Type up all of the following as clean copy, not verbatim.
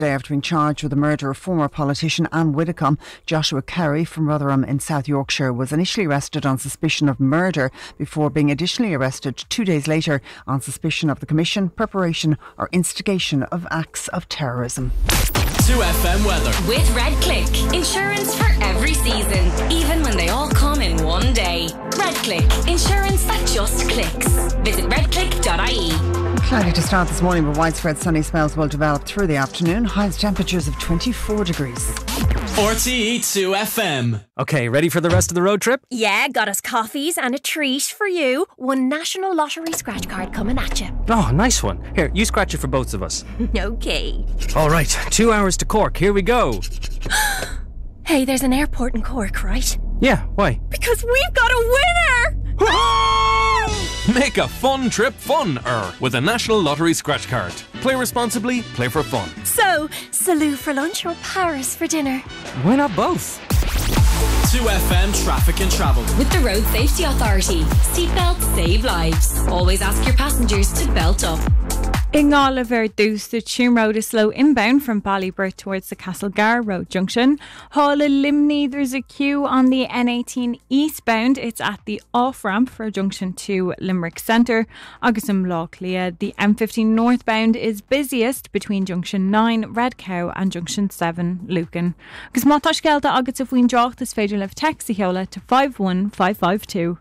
yesterday after being charged with the murder of former politician Anne Widdecombe. Joshua Carey from Rotherham in South Yorkshire was initially arrested on suspicion of murder before being additionally arrested 2 days later on suspicion of the commission, preparation or instigation of acts of terrorism. 2FM weather. With RedClick. Insurance for every season, even when they all come in one day. RedClick. Insurance that just clicks. Visit redclick.ie. Cloudy to start this morning, but widespread sunny spells will develop through the afternoon. Highest temperatures of 24 degrees. RTE 2FM. Okay, ready for the rest of the road trip? Yeah, got us coffees and a treat for you. One National Lottery scratch card coming at you. Oh, nice one. Here, you scratch it for both of us. Okay. All right, 2 hours to Cork. Here we go. Hey, there's an airport in Cork, right? Yeah, why? Because we've got a winner! Make a fun trip fun-er with a National Lottery scratch card. Play responsibly, play for fun. So, Salou for lunch or Paris for dinner? Why not both? 2FM traffic and travel. With the Road Safety Authority. Seatbelts save lives. Always ask your passengers to belt up. In Oliver Deuce, the Tuam Road is slow inbound from Ballyburt towards the Castlegar Road junction. Hall of Limney, there's a queue on the N18 eastbound. It's at the off-ramp for junction 2 Limerick Centre. Augustin Lochlia, the M15 northbound is busiest between junction 9 Red Cow and junction 7 Lucan. Agus má taiscealta agus a bhfuin drocht is féidir leh text heola to 51552.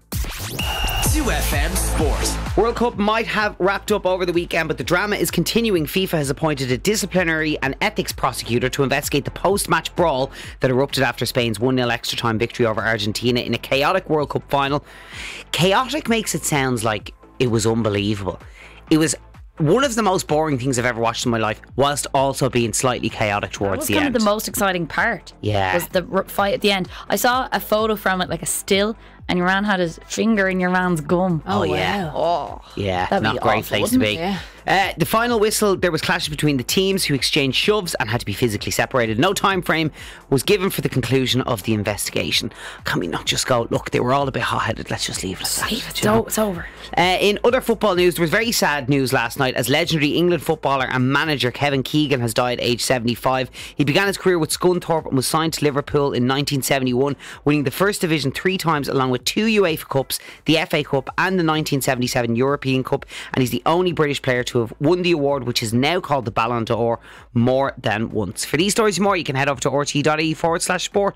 2FM Sport. World Cup might have wrapped up over the weekend, but the drama is continuing. FIFA has appointed a disciplinary and ethics prosecutor to investigate the post-match brawl that erupted after Spain's 1-0 extra-time victory over Argentina in a chaotic World Cup final. Chaotic makes it sound like it was unbelievable. It was one of the most boring things I've ever watched in my life, whilst also being slightly chaotic towards the end. That was kind of the most exciting part. Yeah. Was the fight at the end. I saw a photo from it, like a still, and your man had his finger in your man's gum. Oh yeah. Oh. Yeah, That'd not be a great awful, place to be. Yeah. The final whistle, there was clashes between the teams who exchanged shoves and had to be physically separated. No time frame was given for the conclusion of the investigation. Can we not just go, look, they were all a bit hot-headed, let's just leave it at that. It's over. In other football news, there was very sad news last night as legendary England footballer and manager Kevin Keegan has died aged 75. He began his career with Scunthorpe and was signed to Liverpool in 1971, winning the First Division 3 times along with 2 UEFA Cups, the FA Cup and the 1977 European Cup, and he's the only British player to have won the award, which is now called the Ballon d'Or, more than once. For these stories and more, you can head over to rte.ie/sport.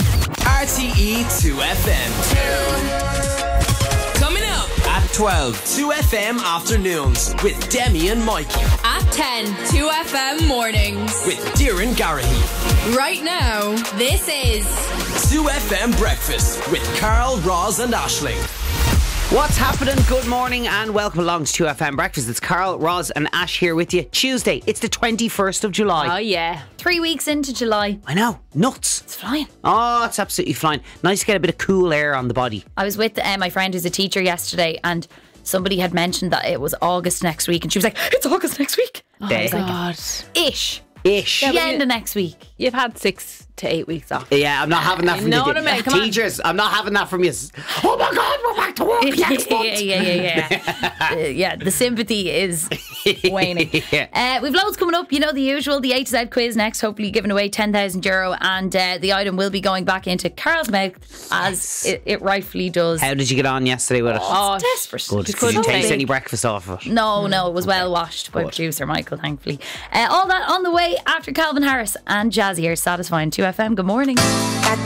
RTE 2FM. Coming up at 12, 2FM afternoons with Demi and Mikey. At 10, 2FM mornings with Darren Garahy. Right now, this is 2FM breakfast with Carl, Roz and Aisling. What's happening? Good morning and welcome along to 2FM Breakfast. It's Carl, Roz and Ash here with you. Tuesday, it's the 21st of July. Oh yeah. 3 weeks into July. I know, nuts. It's flying. Oh, it's absolutely flying. Nice to get a bit of cool air on the body. I was with my friend who's a teacher yesterday, and somebody had mentioned that it was August next week, and she was like, it's August next week. Oh my God. Ish. Yeah, the end of next week. You've had 6 to 8 weeks off. Yeah, I'm not having that from know the what I mean? Come on. teachers. I'm not having that from you. Oh my God, we're back to work next month. Yeah. The sympathy is waning. We've loads coming up. You know the usual, the A to Z quiz next. Hopefully giving away €10,000, and the item will be going back into Carl's mouth as it rightfully does. How did you get on yesterday with it? Oh, desperate. Good. Did you taste any breakfast off of it? No, it was well washed by producer Michael, thankfully. All that on the way after Calvin Harris and Jazzy are satisfying 2FM. Good morning. At